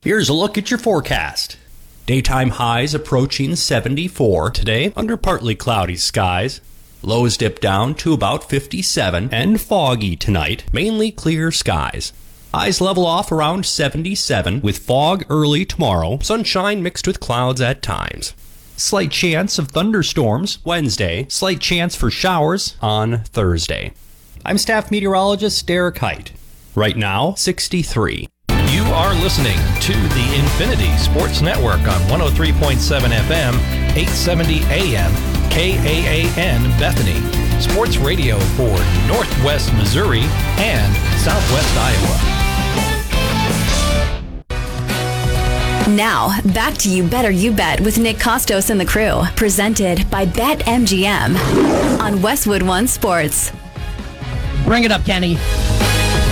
Here's a look at your forecast. Daytime highs approaching 74 today under partly cloudy skies. Lows dip down to about 57 and foggy tonight, mainly clear skies. Highs level off around 77 with fog early tomorrow, sunshine mixed with clouds at times. Slight chance of thunderstorms Wednesday, slight chance for showers on Thursday. I'm staff meteorologist Derek Height. Right now, 63. You are listening to the Infinity Sports Network on 103.7 FM, 870 AM, KAAN Bethany. Sports radio for Northwest Missouri and Southwest Iowa. Now, back to You Better You Bet with Nick Costos and the crew. Presented by BetMGM on Westwood One Sports. Bring it up, Kenny.